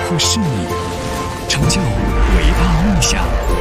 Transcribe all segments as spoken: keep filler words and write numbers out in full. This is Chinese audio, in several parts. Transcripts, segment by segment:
获胜利，成就伟大梦想。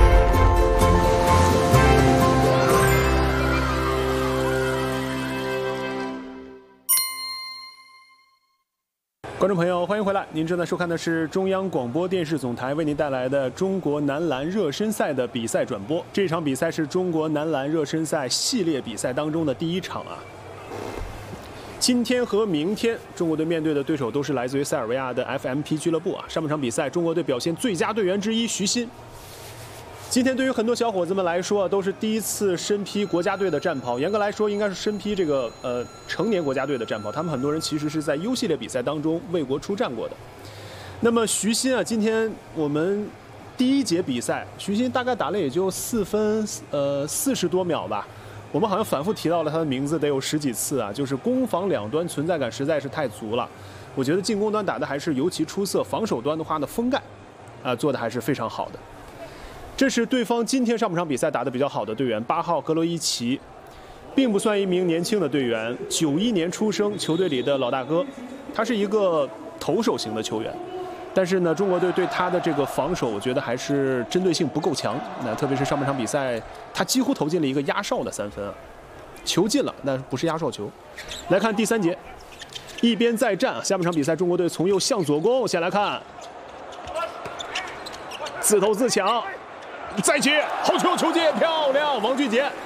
观众朋友，欢迎回来！您正在收看的是中央广播电视总台为您带来的中国男篮热身赛的比赛转播。这场比赛是中国男篮热身赛系列比赛当中的第一场啊。今天和明天，中国队面对的对手都是来自于塞尔维亚的 F M P 俱乐部啊。上半场比赛，中国队表现最佳队员之一徐新。今天对于很多小伙子们来说，都是第一次身披国家队的战袍。严格来说，应该是身披这个呃成年国家队的战袍。他们很多人其实是在 U 系列比赛当中为国出战过的。那么徐新啊，今天我们第一节比赛，徐新大概打了也就四分呃四十多秒吧。我们好像反复提到了他的名字得有十几次啊，就是攻防两端存在感实在是太足了。我觉得进攻端打的还是尤其出色，防守端的话呢，封盖啊、呃、做的还是非常好的。这是对方今天上半场比赛打得比较好的队员，八号格罗伊奇，并不算一名年轻的队员，九一年出生，球队里的老大哥，他是一个投手型的球员，但是呢，中国队对他的这个防守，我觉得还是针对性不够强。那特别是上半场比赛，他几乎投进了一个压哨的三分啊，球进了，但不是压哨球。来看第三节，一边再战，下半场比赛中国队从右向左攻，先来看，自投自抢。再起，好球，球进，漂亮！王俊杰，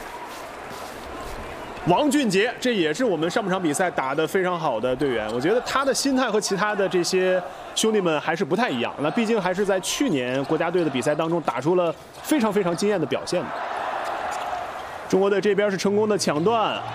王俊杰，这也是我们上半场比赛打得非常好的队员。我觉得他的心态和其他的这些兄弟们还是不太一样。那毕竟还是在去年国家队的比赛当中打出了非常非常惊艳的表现的。中国队这边是成功的抢断。